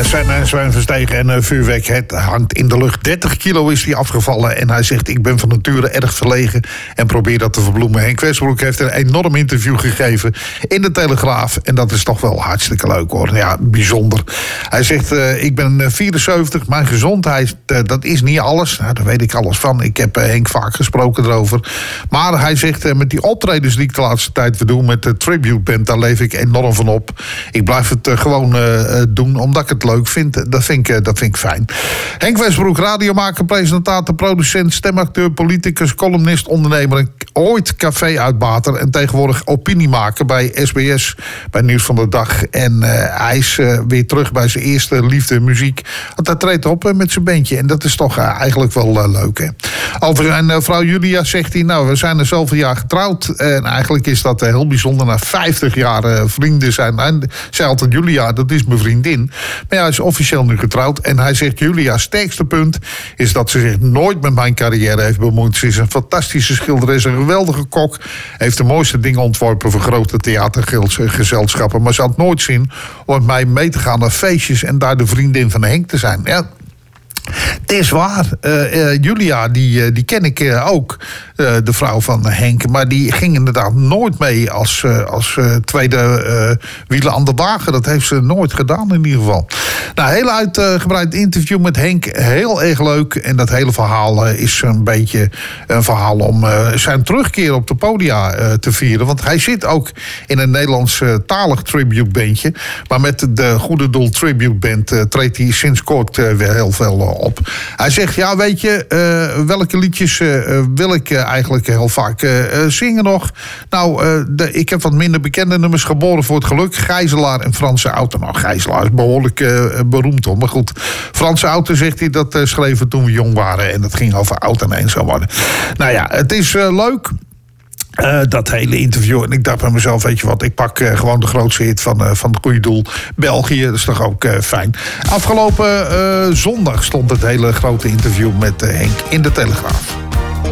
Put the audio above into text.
Zijn verstegen en vuurwerk, het hangt in de lucht. 30 kilo is hij afgevallen en hij zegt: ik ben van nature erg verlegen en probeer dat te verbloemen. Henk Westbroek heeft een enorm interview gegeven in de Telegraaf en dat is toch wel hartstikke leuk hoor. Ja, bijzonder. Hij zegt: ik ben 74, mijn gezondheid dat is niet alles. Nou, daar weet ik alles van. Ik heb Henk vaak gesproken erover. Maar hij zegt: met die optredens die ik de laatste tijd weer doe met de tribute band, daar leef ik enorm van op. Ik blijf het gewoon doen omdat ik het leuk vind. Dat vind ik fijn. Henk Westbroek, radiomaker, presentator, producent, stemacteur, politicus, columnist, ondernemer, ooit café-uitbater en tegenwoordig opiniemaker bij SBS, bij Nieuws van de Dag. En hij is weer terug bij zijn eerste liefde muziek. Want hij treedt op met zijn bandje en dat is toch eigenlijk wel leuk. Hè? Over zijn vrouw Julia zegt hij: nou, we zijn er zoveel jaar getrouwd en eigenlijk is dat heel bijzonder. Na 50 jaar vrienden zijn. Hij zei altijd: Julia, dat is mijn vriendin. Maar ja, hij is officieel nu getrouwd. En hij zegt: Julia's sterkste punt is dat ze zich nooit met mijn carrière heeft bemoeid. Ze is een fantastische schilderes, een geweldige kok. Heeft de mooiste dingen ontworpen voor grote theatergezelschappen. Maar ze had nooit zin om met mij mee te gaan naar feestjes en daar de vriendin van Henk te zijn. Ja. Het is waar. Julia, die ken ik ook. De vrouw van Henk. Maar die ging inderdaad nooit mee als tweede wielen aan de wagen. Dat heeft ze nooit gedaan in ieder geval. Nou, heel uitgebreid interview met Henk. Heel erg leuk. En dat hele verhaal is een beetje een verhaal om zijn terugkeer op de podia te vieren. Want hij zit ook in een Nederlandstalig tributebandje. Maar met de Goede Doel Tributeband treedt hij sinds kort weer heel veel op. Hij zegt: ja, weet je, welke liedjes wil ik eigenlijk heel vaak zingen nog? Nou, ik heb wat minder bekende nummers. Geboren voor het geluk, Gijzelaar en Franse Auto. Nou, Gijzelaar is behoorlijk beroemd hoor. Maar goed, Franse Auto, zegt hij, dat schreven toen we jong waren. En dat ging over oud en eenzaam worden. Nou ja, het is leuk. Dat hele interview. En ik dacht bij mezelf: weet je wat, ik pak gewoon de grootste hit van het Goede Doel. België, dat is toch ook fijn. Afgelopen zondag stond het hele grote interview met Henk in de Telegraaf.